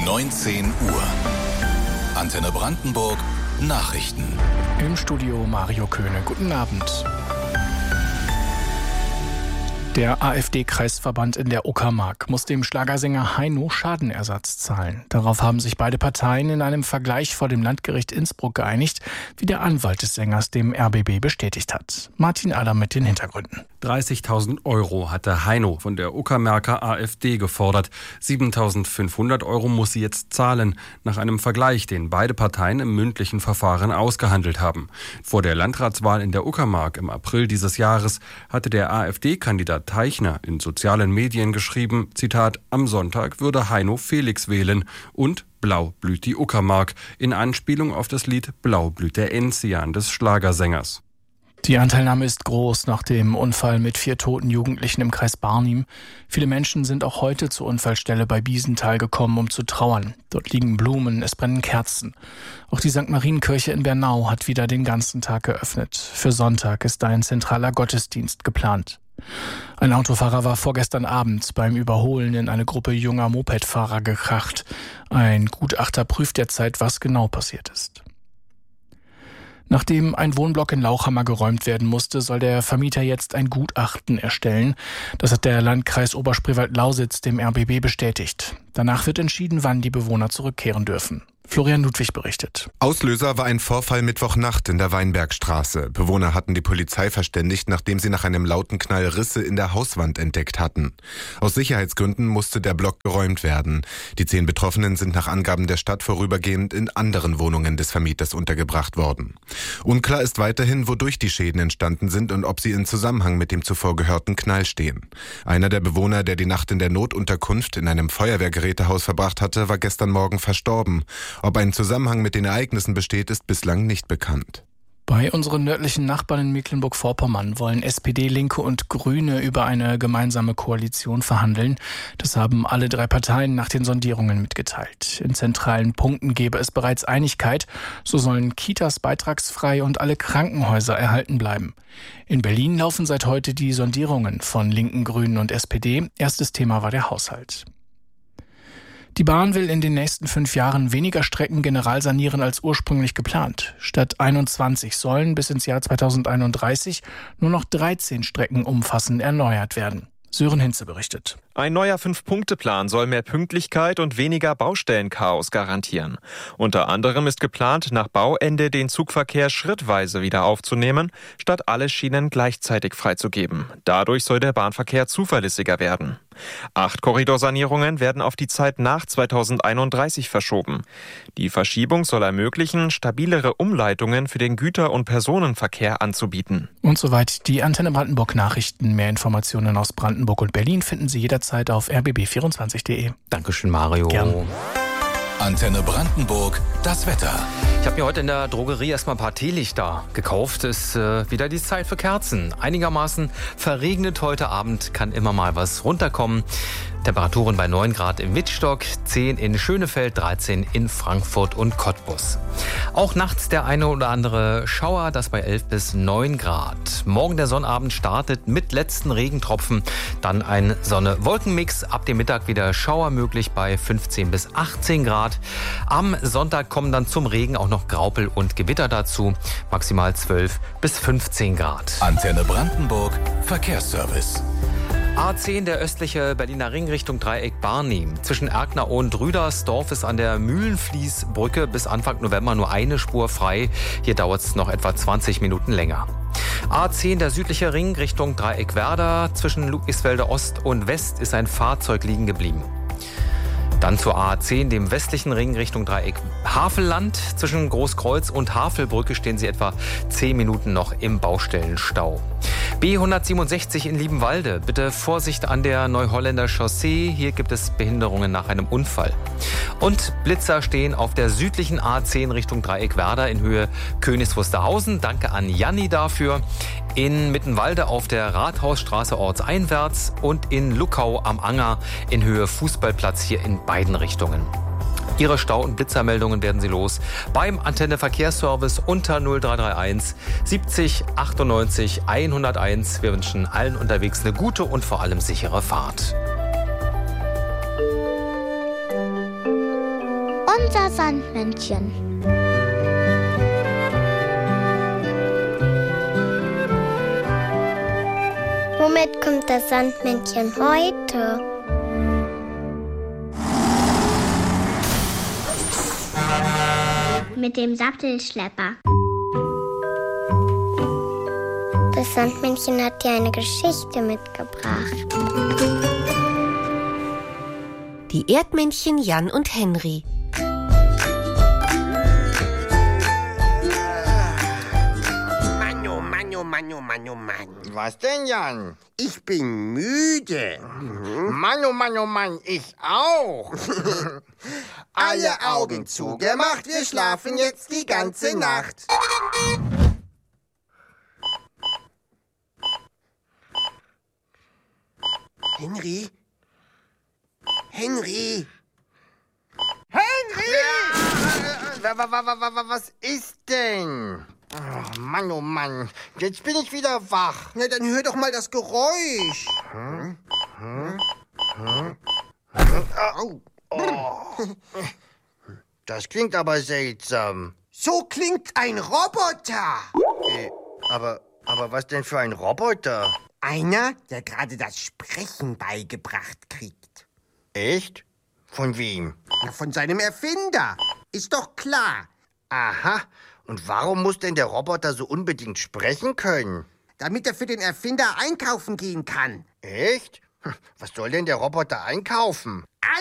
19 Uhr. Antenne Brandenburg Nachrichten. Im Studio Mario Köhne. Guten Abend. Der AfD-Kreisverband in der Uckermark muss dem Schlagersänger Heino Schadenersatz zahlen. Darauf haben sich beide Parteien in einem Vergleich vor dem Landgericht Innsbruck geeinigt, wie der Anwalt des Sängers dem RBB bestätigt hat. Martin Adam mit den Hintergründen. 30.000 € hatte Heino von der Uckermarker AfD gefordert. 7.500 € muss sie jetzt zahlen, nach einem Vergleich, den beide Parteien im mündlichen Verfahren ausgehandelt haben. Vor der Landratswahl in der Uckermark im April dieses Jahres hatte der AfD-Kandidat Teichner in sozialen Medien geschrieben, Zitat, am Sonntag würde Heino Felix wählen und Blau blüht die Uckermark, in Anspielung auf das Lied Blau blüht der Enzian des Schlagersängers. Die Anteilnahme ist groß nach dem Unfall mit 4 toten Jugendlichen im Kreis Barnim. Viele Menschen sind auch heute zur Unfallstelle bei Biesenthal gekommen, um zu trauern. Dort liegen Blumen, es brennen Kerzen. Auch die St. Marienkirche in Bernau hat wieder den ganzen Tag geöffnet. Für Sonntag ist ein zentraler Gottesdienst geplant. Ein Autofahrer war vorgestern Abend beim Überholen in eine Gruppe junger Mopedfahrer gekracht. Ein Gutachter prüft derzeit, was genau passiert ist. Nachdem ein Wohnblock in Lauchhammer geräumt werden musste, soll der Vermieter jetzt ein Gutachten erstellen. Das hat der Landkreis Oberspreewald-Lausitz dem RBB bestätigt. Danach wird entschieden, wann die Bewohner zurückkehren dürfen. Florian Ludwig berichtet. Auslöser war ein Vorfall Mittwochnacht in der Weinbergstraße. Bewohner hatten die Polizei verständigt, nachdem sie nach einem lauten Knall Risse in der Hauswand entdeckt hatten. Aus Sicherheitsgründen musste der Block geräumt werden. Die 10 Betroffenen sind nach Angaben der Stadt vorübergehend in anderen Wohnungen des Vermieters untergebracht worden. Unklar ist weiterhin, wodurch die Schäden entstanden sind und ob sie in Zusammenhang mit dem zuvor gehörten Knall stehen. Einer der Bewohner, der die Nacht in der Notunterkunft in einem Feuerwehrgerätehaus verbracht hatte, war gestern Morgen verstorben. Ob ein Zusammenhang mit den Ereignissen besteht, ist bislang nicht bekannt. Bei unseren nördlichen Nachbarn in Mecklenburg-Vorpommern wollen SPD, Linke und Grüne über eine gemeinsame Koalition verhandeln. Das haben alle 3 Parteien nach den Sondierungen mitgeteilt. In zentralen Punkten gebe es bereits Einigkeit. So sollen Kitas beitragsfrei und alle Krankenhäuser erhalten bleiben. In Berlin laufen seit heute die Sondierungen von Linken, Grünen und SPD. Erstes Thema war der Haushalt. Die Bahn will in den nächsten 5 Jahren weniger Strecken generalsanieren als ursprünglich geplant. Statt 21 sollen bis ins Jahr 2031 nur noch 13 Strecken umfassend erneuert werden. Sören Hinze berichtet. Ein neuer 5-Punkte-Plan soll mehr Pünktlichkeit und weniger Baustellenchaos garantieren. Unter anderem ist geplant, nach Bauende den Zugverkehr schrittweise wieder aufzunehmen, statt alle Schienen gleichzeitig freizugeben. Dadurch soll der Bahnverkehr zuverlässiger werden. 8 Korridorsanierungen werden auf die Zeit nach 2031 verschoben. Die Verschiebung soll ermöglichen, stabilere Umleitungen für den Güter- und Personenverkehr anzubieten. Und soweit die Antenne Brandenburg Nachrichten. Mehr Informationen aus Brandenburg und Berlin finden Sie jederzeit auf rbb24.de. Dankeschön, Mario. Gern. Antenne Brandenburg, das Wetter. Ich habe mir heute in der Drogerie erstmal ein paar Teelichter gekauft. Ist wieder die Zeit für Kerzen. Einigermaßen verregnet heute Abend, kann immer mal was runterkommen. Temperaturen bei 9 Grad im Wittstock, 10 in Schönefeld, 13 in Frankfurt und Cottbus. Auch nachts der eine oder andere Schauer, das bei 11 bis 9 Grad. Morgen der Sonnabend startet mit letzten Regentropfen, dann ein Sonne-Wolken-Mix. Ab dem Mittag wieder Schauer möglich bei 15 bis 18 Grad. Am Sonntag kommen dann zum Regen auch noch Graupel und Gewitter dazu, maximal 12 bis 15 Grad. Antenne Brandenburg Verkehrsservice. A10, der östliche Berliner Ring Richtung Dreieck Barnim. Zwischen Erkner und Rüdersdorf ist an der Mühlenfließbrücke bis Anfang November nur eine Spur frei. Hier dauert es noch etwa 20 Minuten länger. A10, der südliche Ring Richtung Dreieck Werder. Zwischen Ludwigsfelde Ost und West ist ein Fahrzeug liegen geblieben. Dann zur A10, dem westlichen Ring Richtung Dreieck Havelland. Zwischen Großkreuz und Havelbrücke stehen Sie etwa 10 Minuten noch im Baustellenstau. B167 in Liebenwalde. Bitte Vorsicht an der Neuholländer Chaussee. Hier gibt es Behinderungen nach einem Unfall. Und Blitzer stehen auf der südlichen A10 Richtung Dreieck Werder in Höhe Königs Wusterhausen. Danke an Janni dafür. In Mittenwalde auf der Rathausstraße ortseinwärts und in Luckau am Anger in Höhe Fußballplatz hier in beiden Richtungen. Ihre Stau- und Blitzermeldungen werden Sie los beim Antenne Verkehrsservice unter 0331 70 98 101. Wir wünschen allen unterwegs eine gute und vor allem sichere Fahrt. unser Sandmännchen. Womit kommt das Sandmännchen heute? Mit dem Sattelschlepper. Das Sandmännchen hat dir eine Geschichte mitgebracht. Die Erdmännchen Jan und Henry. Mann. Was denn, Jan? Ich bin müde. Mann, oh Mann, ich auch. Alle Augen zugemacht, wir schlafen jetzt die ganze Nacht. Henry? Was ist denn? Oh Mann, jetzt bin ich wieder wach. Na, dann hör doch mal das Geräusch. Das klingt aber seltsam. So klingt ein Roboter. Aber was denn für ein Roboter? Einer, der gerade das Sprechen beigebracht kriegt. Echt? Von wem? Na, von seinem Erfinder. Ist doch klar. Aha. Und warum muss denn der Roboter so unbedingt sprechen können? Damit er für den Erfinder einkaufen gehen kann. Echt? Was soll denn der Roboter einkaufen?